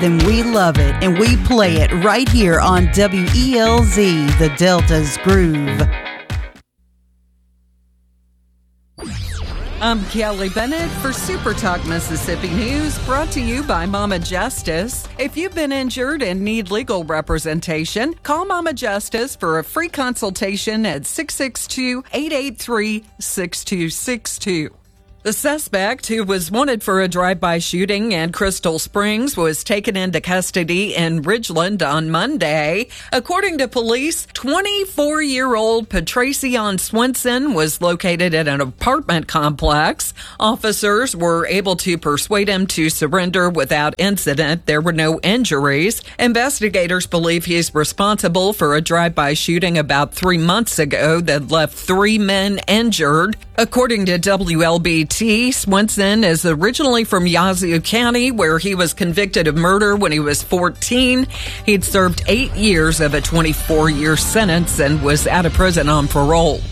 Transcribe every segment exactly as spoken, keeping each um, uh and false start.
then we love it, and we play it right here on W E L Z, the Delta's Groove. I'm Kelly Bennett for Super Talk Mississippi News, brought to you by Mama Justice. If you've been injured and need legal representation, call Mama Justice for a free consultation at six six two, eight eight three, six two six two. The suspect, who was wanted for a drive-by shooting in Crystal Springs, was taken into custody in Ridgeland on Monday. According to police, twenty-four-year-old Patracion Swinson was located at an apartment complex. Officers were able to persuade him to surrender without incident. There were no injuries. Investigators believe he's responsible for a drive-by shooting about three months ago that left three men injured. According to W L B T, Swinson is originally from Yazoo County, where he was convicted of murder when he was fourteen. He'd served eight years of a twenty-four-year sentence and was out of prison on parole.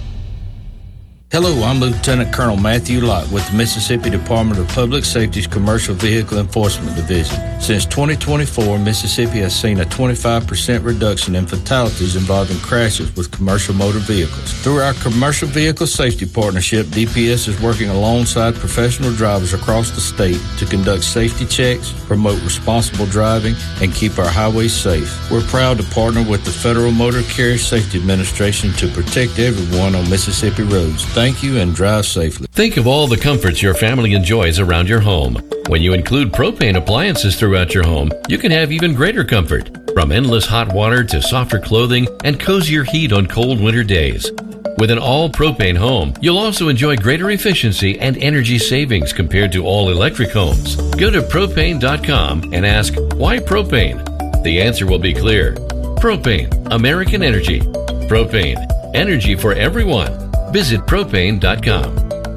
Hello, I'm Lieutenant Colonel Matthew Lott with the Mississippi Department of Public Safety's Commercial Vehicle Enforcement Division. Since twenty twenty-four, Mississippi has seen a twenty-five percent reduction in fatalities involving crashes with commercial motor vehicles. Through our Commercial Vehicle Safety Partnership, D P S is working alongside professional drivers across the state to conduct safety checks, promote responsible driving, and keep our highways safe. We're proud to partner with the Federal Motor Carrier Safety Administration to protect everyone on Mississippi roads. Thank you and drive safely. Think of all the comforts your family enjoys around your home. When you include propane appliances throughout your home, you can have even greater comfort. From endless hot water to softer clothing and cozier heat on cold winter days. With an all-propane home, you'll also enjoy greater efficiency and energy savings compared to all-electric homes. Go to propane dot com and ask, why propane? The answer will be clear. Propane, American energy. Propane, energy for everyone. Visit propane dot com.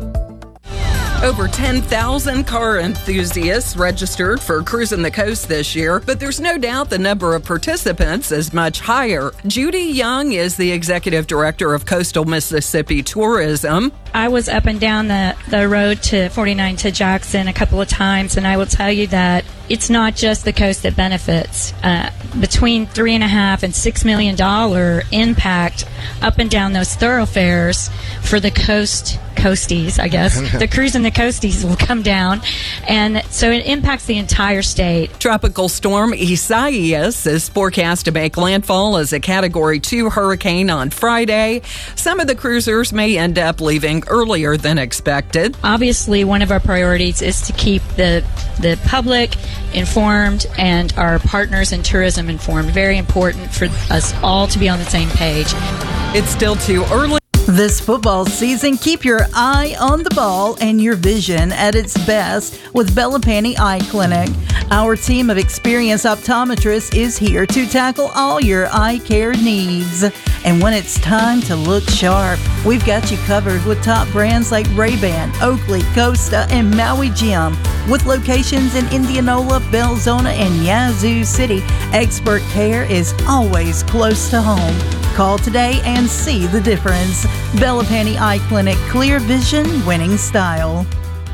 Over ten thousand car enthusiasts registered for Cruising the Coast this year, but there's no doubt the number of participants is much higher. Judy Young is the executive director of Coastal Mississippi Tourism. I was up and down the, the road to forty-nine to Jackson a couple of times, and I will tell you that it's not just the coast that benefits. Uh, between three and a half and six million dollar impact up and down those thoroughfares for the coast coasties, I guess. The Cruising the Coasties will come down, and so it impacts the entire state. Tropical storm Isaias is forecast to make landfall as a Category two hurricane on Friday. Some of the cruisers may end up leaving earlier than expected. Obviously, one of our priorities is to keep the the public informed and our partners in tourism informed. Very important for us all to be on the same page. It's still too early. This football season, keep your eye on the ball and your vision at its best with Bellapani Eye Clinic. Our team of experienced optometrists is here to tackle all your eye care needs. And when it's time to look sharp, we've got you covered with top brands like Ray-Ban, Oakley, Costa, and Maui Jim. With locations in Indianola, Belzona, and Yazoo City, expert care is always close to home. Call today and see the difference. Belapani Eye Clinic, clear vision, winning style.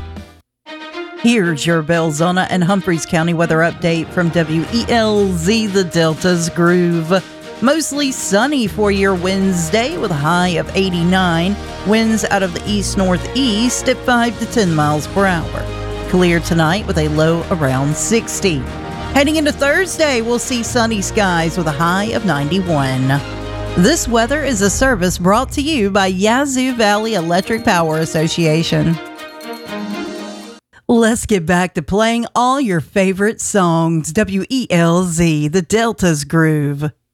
Here's your Belzona and Humphreys County weather update from W E L Z, the Delta's Groove. Mostly sunny for your Wednesday with a high of eighty-nine. Winds out of the east-northeast at five to ten miles per hour. Clear tonight with a low around sixty. Heading into Thursday, we'll see sunny skies with a high of ninety-one. This weather is a service brought to you by Yazoo Valley Electric Power Association. Let's get back to playing all your favorite songs. W E L Z, the Delta's Groove.